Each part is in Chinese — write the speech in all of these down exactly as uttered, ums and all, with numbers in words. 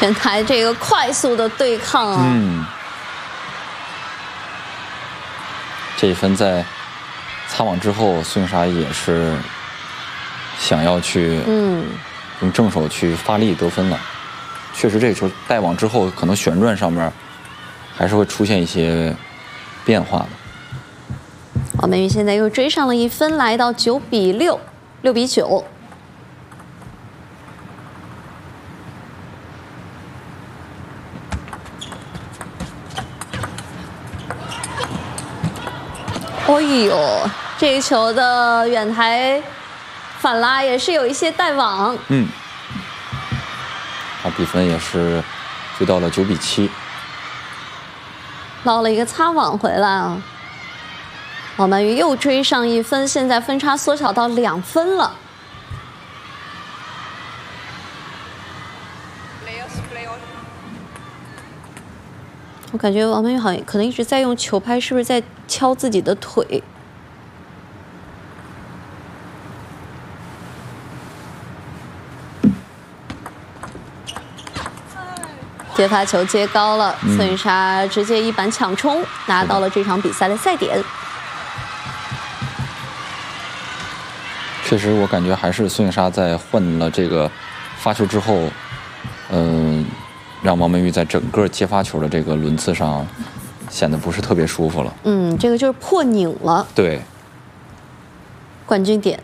全台这个快速的对抗啊， 嗯，这一分在擦网之后，孙颖莎也是想要去嗯用正手去发力得分了。确实，这个球带网之后，可能旋转上面还是会出现一些变化的。 王曼玉现在又追上了一分，来到九比六，六比九。哦呦，这个球的远台反拉也是有一些带网。 嗯，他比分也是追到了九比七， 捞了一个擦网回来啊。王曼玉又追上一分，现在分差缩小到两分了。我感觉王曼玉好像可能一直在用球拍，是不是在敲自己的腿？接发球接高了，孙颖莎直接一板抢冲，拿到了这场比赛的赛点。 确实，我感觉还是孙颖莎在换了这个发球之后，嗯、呃，让王曼玉在整个接发球的这个轮次上显得不是特别舒服了。 嗯，这个就是破拧了。 对， 冠军点。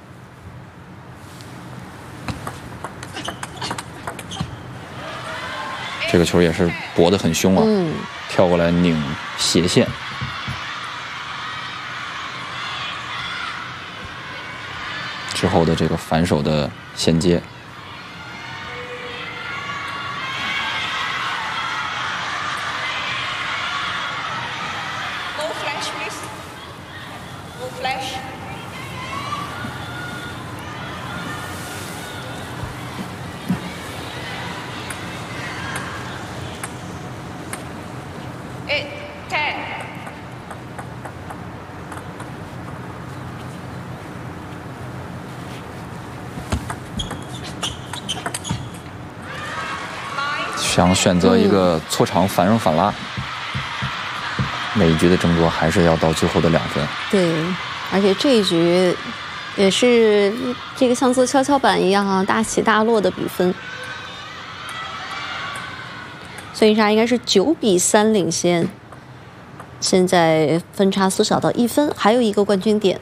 这个球也是搏得很凶啊， 嗯， 跳过来拧斜线。之后的这个反手的衔接，想选择一个错场反扔反拉，每一局的争夺还是要到最后的两分。 对，而且这一局也是这个像做跷跷板一样啊，大起大落的比分。孙颖莎应该是九比三领先，现在分差缩小到一分，还有一个冠军点。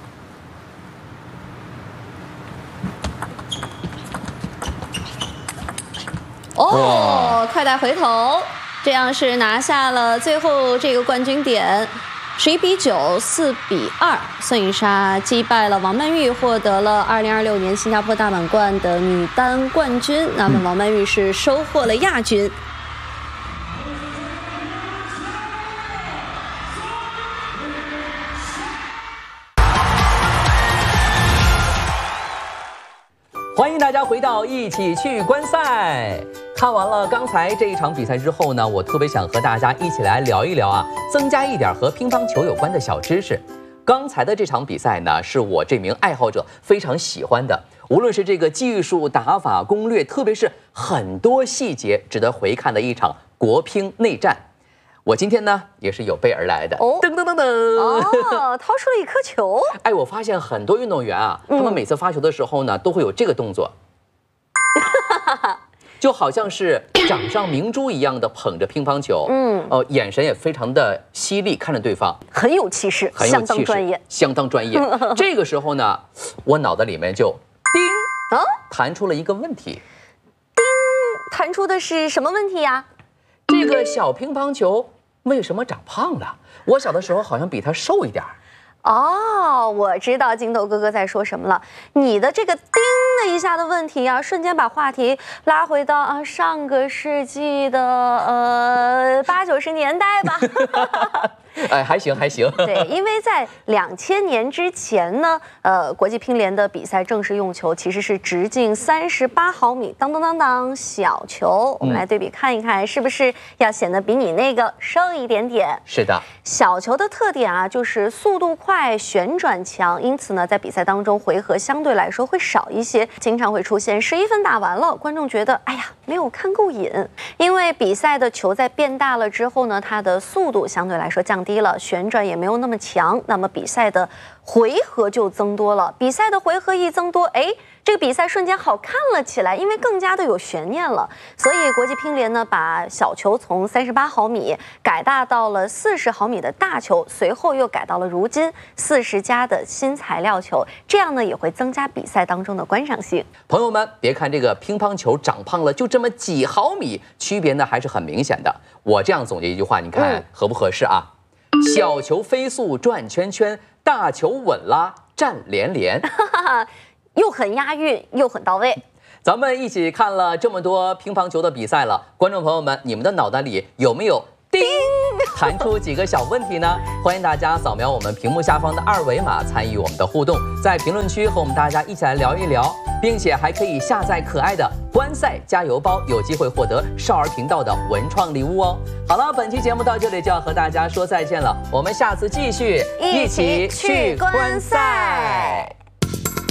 哦，快带回头，这样是拿下了最后这个冠军点，十一比九，四比二，孙颖莎击败了王曼玉，获得了二零二六年新加坡大满贯的女单冠军。那么王曼玉是收获了亚军。 欢迎大家回到一起去观赛。看完了刚才这一场比赛之后呢，我特别想和大家一起来聊一聊啊，增加一点和乒乓球有关的小知识。刚才的这场比赛呢，是我这名爱好者非常喜欢的，无论是这个技术、打法、攻略，特别是很多细节值得回看的一场国乒内战。我今天呢也是有备而来的，哦，噔噔噔噔， 哦，掏出了一颗球。 哎，我发现很多运动员啊，他们每次发球的时候呢，都会有这个动作，就好像是掌上明珠一样的捧着乒乓球，嗯，呃，眼神也非常的犀利，看着对方， 很有气势， 很有气势，相当专业，相当专业。这个时候呢，我脑袋里面就叮啊，弹出了一个问题， 叮，弹出的是什么问题呀？ 这个小乒乓球为什么长胖了？我小的时候好像比他瘦一点儿。 哦，我知道金豆哥哥在说什么了。你的这个叮的一下的问题啊，瞬间把话题拉回到啊上个世纪的呃八九十年代吧。 哎，还行还行。 对，因为在两千年之前呢，呃，国际乒联的比赛正式用球其实是直径三十八毫米，当当当当小球。我们来对比看一看，是不是要显得比你那个瘦一点点？ 是的， 小球的特点啊，就是速度快、旋转强，因此呢，在比赛当中回合相对来说会少一些，经常会出现十一分打完了，观众觉得哎呀没有看够瘾，因为比赛的球在变大了之后呢，它的速度相对来说降低了，旋转也没有那么强，那么比赛的回合就增多了。比赛的回合一增多，哎，这个比赛瞬间好看了起来，因为更加的有悬念了。所以国际乒联呢，把小球从三十八毫米改大到了四十毫米的大球，随后又改到了如今四十加的新材料球，这样呢也会增加比赛当中的观赏性。 朋友们，别看这个乒乓球长胖了就这么几毫米，区别呢还是很明显的。我这样总结一句话，你看合不合适啊？嗯、小球飞速转圈圈，大球稳拉站连连， 又很押韵，又很到位。 咱们一起看了这么多乒乓球的比赛了，观众朋友们，你们的脑袋里有没有叮弹出几个小问题呢？欢迎大家扫描我们屏幕下方的二维码，参与我们的互动，在评论区和我们大家一起来聊一聊，并且还可以下载可爱的观赛加油包，有机会获得少儿频道的文创礼物哦。好了，本期节目到这里就要和大家说再见了，我们下次继续一起去观赛。